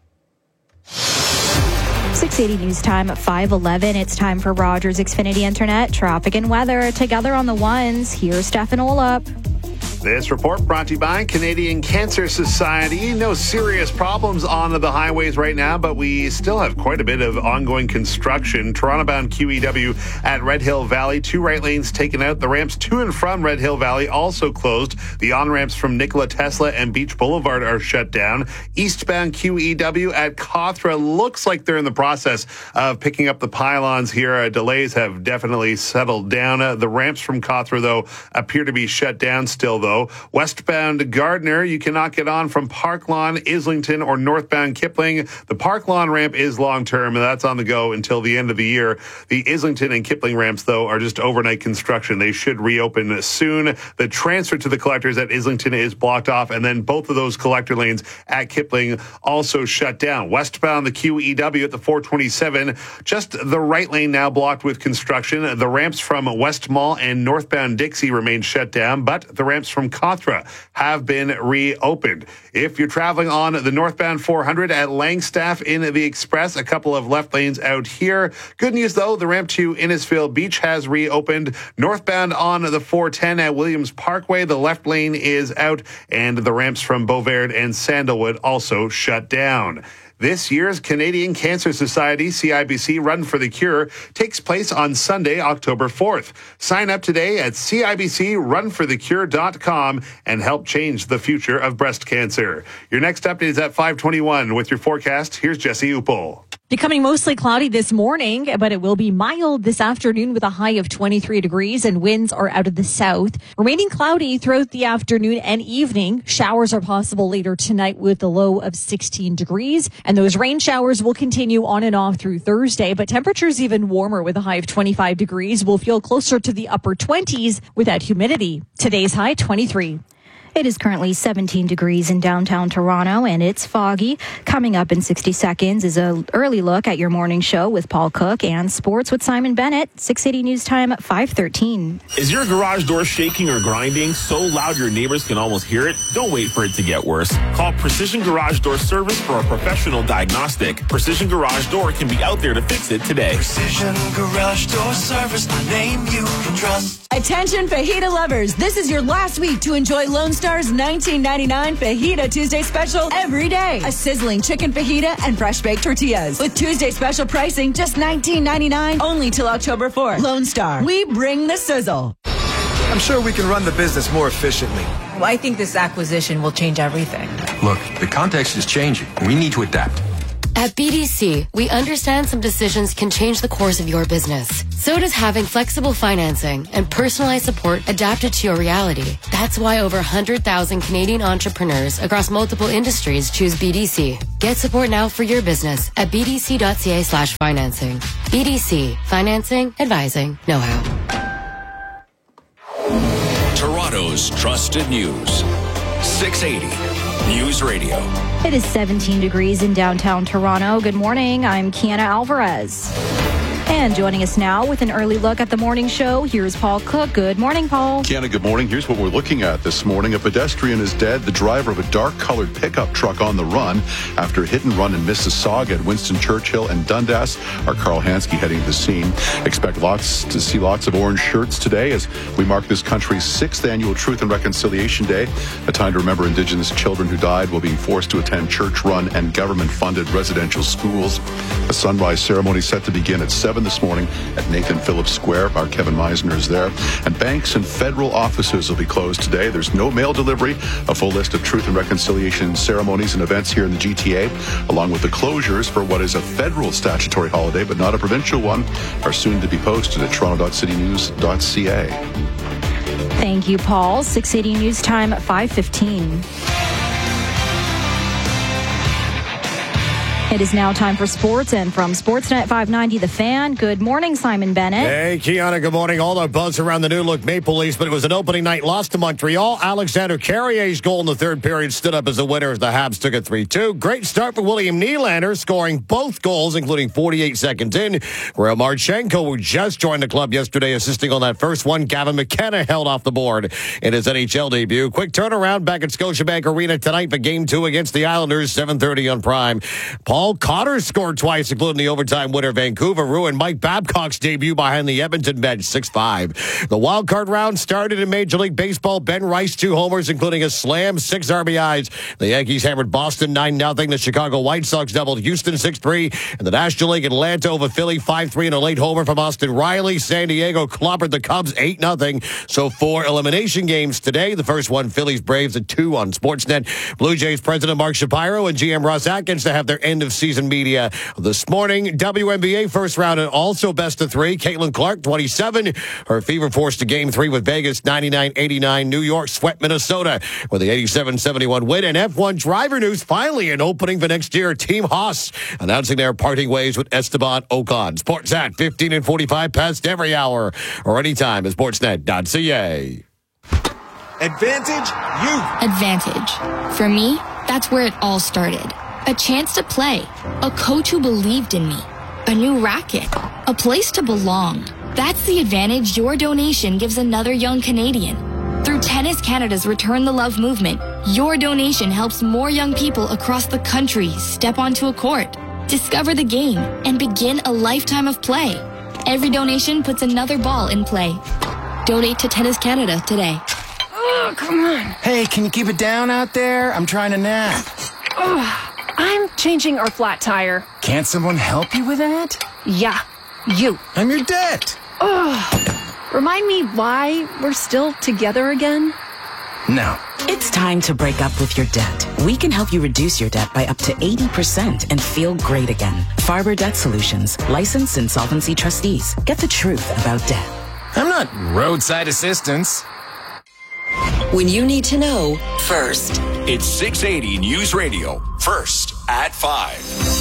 six eighty News Time at five eleven. It's time for Rogers Xfinity Internet, traffic and weather. Together on the ones, here's Stefan Olap. This report brought to you by Canadian Cancer Society. No serious problems on the highways right now, but we still have quite a bit of ongoing construction. Toronto-bound Q E W at Red Hill Valley. Two right lanes taken out. The ramps to and from Red Hill Valley also closed. The on-ramps from Nikola Tesla and Beach Boulevard are shut down. Eastbound Q E W at Cawthra looks like they're in the process of picking up the pylons here. Uh, delays have definitely settled down. Uh, the ramps from Cawthra, though, appear to be shut down still, though. Westbound Gardner, you cannot get on from Park Lawn, Islington, or northbound Kipling. The Park Lawn ramp is long-term, and that's on the go until the end of the year. The Islington and Kipling ramps, though, are just overnight construction. They should reopen soon. The transfer to the collectors at Islington is blocked off, and then both of those collector lanes at Kipling also shut down. Westbound, the Q E W at the four twenty-seven, just the right lane now blocked with construction. The ramps from West Mall and northbound Dixie remain shut down, but the ramps from Cawthra have been reopened. If you're traveling on the northbound four hundred at Langstaff in the Express, a couple of left lanes out here. Good news, though, the ramp to Innisfil Beach has reopened. Northbound on the four ten at Williams Parkway, the left lane is out, and the ramps from Beauvard and Sandalwood also shut down. This year's Canadian Cancer Society C I B C Run for the Cure takes place on Sunday, October fourth. Sign up today at C I B C run for the cure dot com and help change the future of breast cancer. Your next update is at five twenty-one. With your forecast, here's Jesse Upel. Becoming mostly cloudy this morning, but it will be mild this afternoon with a high of twenty-three degrees and winds are out of the south. Remaining cloudy throughout the afternoon and evening. Showers are possible later tonight with a low of sixteen degrees. And those rain showers will continue on and off through Thursday, but temperatures even warmer with a high of twenty-five degrees. Will feel closer to the upper twenties without humidity. Today's high, twenty-three. It is currently seventeen degrees in downtown Toronto, and it's foggy. Coming up in sixty seconds is an early look at your morning show with Paul Cook and sports with Simon Bennett. six eighty News Time at five thirteen. Is your garage door shaking or grinding so loud your neighbors can almost hear it? Don't wait for it to get worse. Call Precision Garage Door Service for a professional diagnostic. Precision Garage Door can be out there to fix it today. Precision Garage Door Service, a name you can trust. Attention fajita lovers, this is your last week to enjoy Lone Star's nineteen ninety-nine Fajita Tuesday Special every day. A sizzling chicken fajita and fresh baked tortillas. With Tuesday special pricing just nineteen ninety-nine only till October fourth. Lone Star, we bring the sizzle. I'm sure we can run the business more efficiently. Well, I think this acquisition will change everything. Look, the context is changing. We need to adapt. At B D C, we understand some decisions can change the course of your business. So does having flexible financing and personalized support adapted to your reality. That's why over one hundred thousand Canadian entrepreneurs across multiple industries choose B D C. Get support now for your business at bdc.ca slash financing. B D C, financing, advising, know-how. Toronto's trusted news. six eighty News Radio. It is seventeen degrees in downtown Toronto. Good morning. I'm Kiana Alvarez. And joining us now with an early look at the morning show, here's Paul Cook. Good morning, Paul. Kiana, good morning. Here's what we're looking at this morning. A pedestrian is dead. The driver of a dark-colored pickup truck on the run after a hit and run in Mississauga at Winston Churchill and Dundas. Our Carl Hansky heading to the scene. Expect lots to see lots of orange shirts today as we mark this country's sixth annual Truth and Reconciliation Day, a time to remember Indigenous children who died while being forced to attend church-run and government-funded residential schools. A sunrise ceremony set to begin at seven this morning at Nathan Phillips Square. Our Kevin Meisner is there. And banks and federal offices will be closed today. There's no mail delivery. A full list of Truth and Reconciliation ceremonies and events here in the G T A, along with the closures for what is a federal statutory holiday but not a provincial one, are soon to be posted at toronto dot city news dot c a. Thank you, Paul. six eighty News Time at five fifteen. It is now time for sports, and from Sportsnet five ninety The Fan, good morning, Simon Bennett. Hey, Kiana, good morning. All the buzz around the new look Maple Leafs, but it was an opening night loss to Montreal. Alexander Carrier's goal in the third period stood up as a winner as the Habs took it three two. Great start for William Nylander, scoring both goals, including forty-eight seconds in. Kirill Marchenko, who just joined the club yesterday, assisting on that first one. Gavin McKenna held off the board in his N H L debut. Quick turnaround back at Scotiabank Arena tonight for Game two against the Islanders, seven thirty on Prime. Paul Cotter scored twice, including the overtime winner. Vancouver ruined Mike Babcock's debut behind the Edmonton bench, six five. The wild card round started in Major League Baseball. Ben Rice, two homers, including a slam, six R B Is. The Yankees hammered Boston nine nothing. The Chicago White Sox doubled Houston six three. And the National League Atlanta over Philly five three, and a late homer from Austin Riley. San Diego clobbered the Cubs eight nothing. So four elimination games today. The first one, Phillies Braves at two on Sportsnet. Blue Jays President Mark Shapiro and G M Russ Atkins to have their end of season media this morning. W N B A first round and also best of three. Caitlin Clark, twenty-seven. Her Fever forced to game three with Vegas, ninety-nine eighty-nine. New York swept Minnesota with the eighty-seven seventy-one win. And F one driver news, finally an opening for next year. Team Haas announcing they're parting ways with Esteban Ocon. Sportsnet, fifteen and forty-five past every hour or anytime at sportsnet dot c a. Advantage youth. Advantage. For me, that's where it all started. A chance to play, a coach who believed in me, a new racket, a place to belong. That's the advantage your donation gives another young Canadian. Through Tennis Canada's Return the Love movement, your donation helps more young people across the country step onto a court, discover the game, and begin a lifetime of play. Every donation puts another ball in play. Donate to Tennis Canada today. Oh, come on. Hey, can you keep it down out there? I'm trying to nap. Oh. I'm changing our flat tire. Can't someone help you with that? Yeah, you. I'm your debt. Ugh. Remind me why we're still together again? now. It's time to break up with your debt. We can help you reduce your debt by up to eighty percent and feel great again. Farber Debt Solutions, licensed insolvency trustees. Get the truth about debt. I'm not roadside assistance. When you need to know first. It's six eighty News Radio, first at five.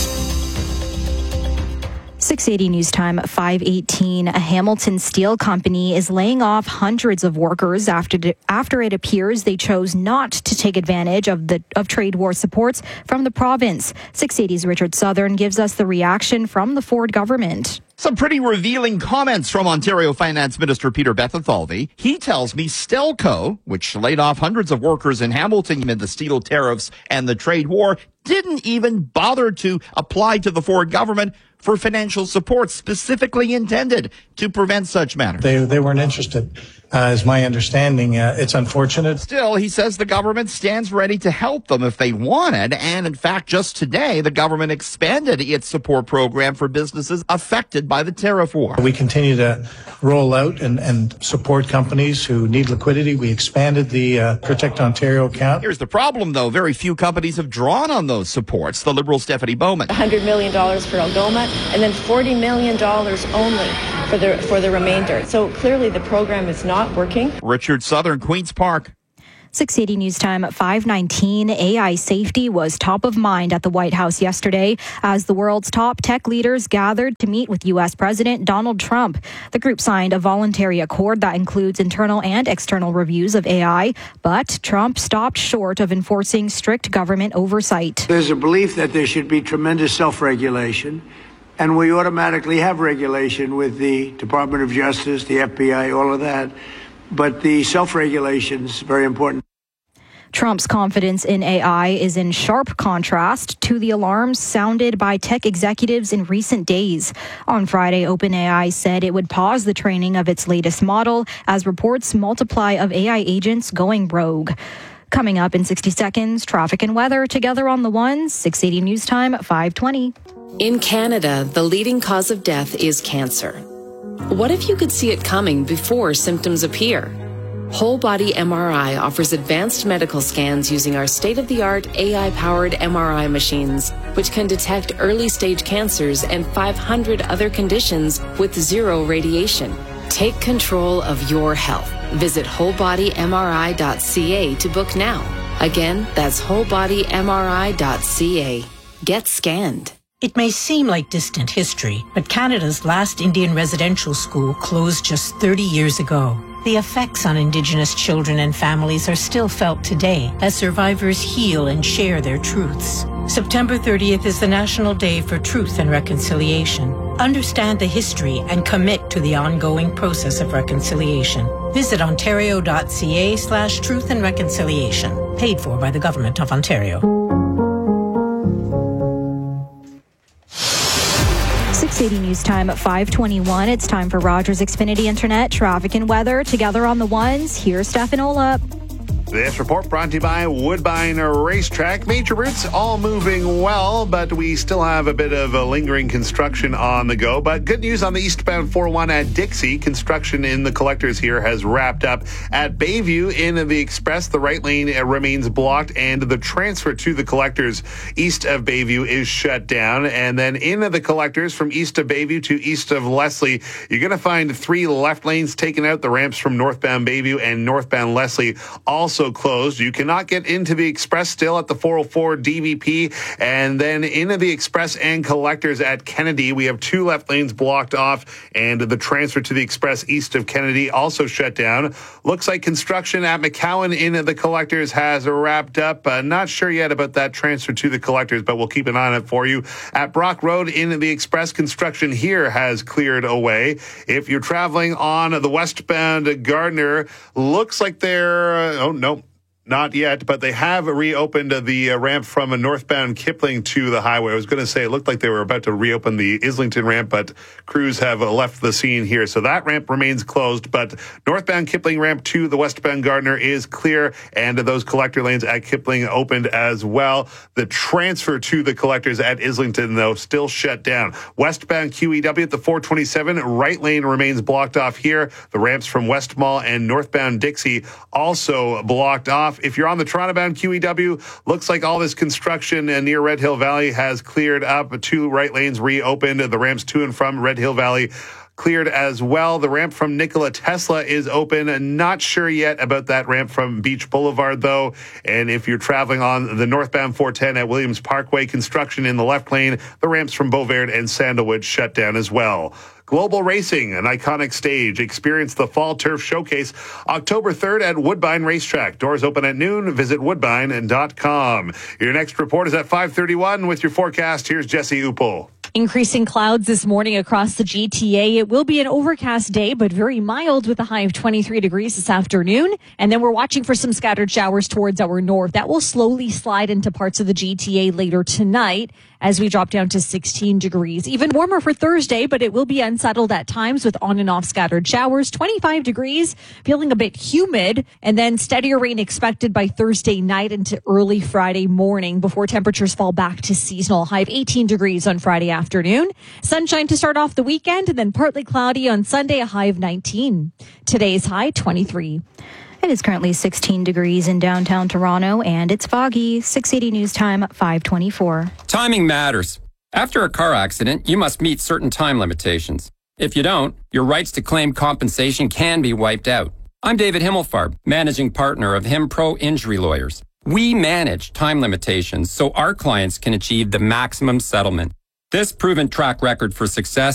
six eighty News Time, five eighteen. A Hamilton Steel company is laying off hundreds of workers after after it appears they chose not to take advantage of the of trade war supports from the province. six eighty's Richard Southern gives us the reaction from the Ford government. Some pretty revealing comments from Ontario Finance Minister Peter Bethithalvey. He tells me Stelco, which laid off hundreds of workers in Hamilton amid the steel tariffs and the trade war, didn't even bother to apply to the Ford government for financial support specifically intended to prevent such matters. They they weren't interested, uh, is my understanding. Uh, it's unfortunate. Still, he says the government stands ready to help them if they wanted. And in fact, just today, the government expanded its support program for businesses affected by the tariff war. We continue to roll out and, and support companies who need liquidity. We expanded the uh, Protect Ontario account. Here's the problem, though. Very few companies have drawn on those supports. The Liberal Stephanie Bowman. one hundred million dollars for Algoma and then forty million dollars only for the for the remainder. So clearly the program is not working. Richard Southern, Queen's Park. six eighty News Time at five nineteen. A I safety was top of mind at the White House yesterday as the world's top tech leaders gathered to meet with U S President Donald Trump. The group signed a voluntary accord that includes internal and external reviews of A I, but Trump stopped short of enforcing strict government oversight. There's a belief that there should be tremendous self-regulation, and we automatically have regulation with the Department of Justice, the F B I, all of that. But the self-regulation is very important. Trump's confidence in A I is in sharp contrast to the alarms sounded by tech executives in recent days. On Friday, OpenAI said it would pause the training of its latest model as reports multiply of A I agents going rogue. Coming up in sixty seconds, traffic and weather together on the ones. six eighty News Time at five twenty. In Canada, the leading cause of death is cancer. What if you could see it coming before symptoms appear? Whole Body M R I offers advanced medical scans using our state-of-the-art A I-powered M R I machines, which can detect early-stage cancers and five hundred other conditions with zero radiation. Take control of your health. Visit whole body M R I dot C A to book now. Again, that's whole body M R I dot C A. Get scanned. It may seem like distant history, but Canada's last Indian residential school closed just thirty years ago. The effects on Indigenous children and families are still felt today as survivors heal and share their truths. September thirtieth is the National Day for Truth and Reconciliation. Understand the history and commit to the ongoing process of reconciliation. Visit ontario dot C A slash truth and reconciliation. Paid for by the Government of Ontario. six eighty News Time at five twenty-one. It's time for Rogers Xfinity Internet, traffic and weather together on the ones. Here's Stefan Olap. This report brought to you by Woodbine Racetrack. Major routes all moving well, but we still have a bit of a lingering construction on the go. But good news on the eastbound four oh one at Dixie. Construction in the collectors here has wrapped up. At Bayview in the Express, the right lane remains blocked, and the transfer to the collectors east of Bayview is shut down. And then in the collectors from east of Bayview to east of Leslie, you're going to find three left lanes taken out. The ramps from northbound Bayview and northbound Leslie also closed. You cannot get into the Express still at the four oh four D V P, and then into the Express and collectors at Kennedy. We have two left lanes blocked off, and the transfer to the Express east of Kennedy also shut down. Looks like construction at McCowan in the collectors has wrapped up. Uh, not sure yet about that transfer to the collectors, but we'll keep an eye on it for you. At Brock Road in the Express, construction here has cleared away. If you're traveling on the westbound Gardner, looks like they're, uh, oh no, Not yet, but they have reopened the uh, ramp from a northbound Kipling to the highway. I was going to say it looked like they were about to reopen the Islington ramp, but crews have uh, left the scene here. So that ramp remains closed, but northbound Kipling ramp to the westbound Gardner is clear, and those collector lanes at Kipling opened as well. The transfer to the collectors at Islington, though, still shut down. Westbound Q E W at the four twenty-seven, right lane remains blocked off here. The ramps from West Mall and northbound Dixie also blocked off. If you're on the Toronto-bound Q E W, looks like all this construction near Red Hill Valley has cleared up. Two right lanes reopened. The ramps to and from Red Hill Valley cleared as well. The ramp from Nikola Tesla is open. Not sure yet about that ramp from Beach Boulevard, though. And if you're traveling on the northbound four ten at Williams Parkway, construction in the left lane. The ramps from Beauvert and Sandalwood shut down as well. Global Racing, an iconic stage. Experience the Fall Turf Showcase October third at Woodbine Racetrack. Doors open at noon. Visit woodbine dot com. Your next report is at five thirty-one. With your forecast, here's Jesse Upel. Increasing clouds this morning across the G T A. It will be an overcast day, but very mild with a high of twenty-three degrees this afternoon. And then we're watching for some scattered showers towards our north. That will slowly slide into parts of the G T A later tonight as we drop down to sixteen degrees. Even warmer for Thursday, but it will be unsettled at times with on and off scattered showers. twenty-five degrees, feeling a bit humid, and then steadier rain expected by Thursday night into early Friday morning before temperatures fall back to seasonal. High of eighteen degrees on Friday afternoon. Sunshine to start off the weekend, and then partly cloudy on Sunday, a high of nineteen. Today's high, twenty-three. It is currently sixteen degrees in downtown Toronto, and it's foggy. six eighty News Time, five twenty-four. Timing matters. After a car accident, you must meet certain time limitations. If you don't, your rights to claim compensation can be wiped out. I'm David Himmelfarb, managing partner of HimPro Injury Lawyers. We manage time limitations so our clients can achieve the maximum settlement. This proven track record for success